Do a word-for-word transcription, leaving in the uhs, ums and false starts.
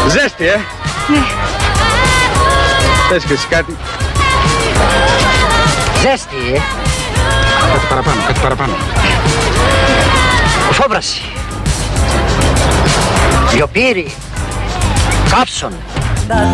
Ζέστη, ε! Ναι. Πες και εσύ κάτι. Ζέστη, ε! Κάτι παραπάνω, κάτι παραπάνω. Φόβραση. Γιοπύρι. Κάψον.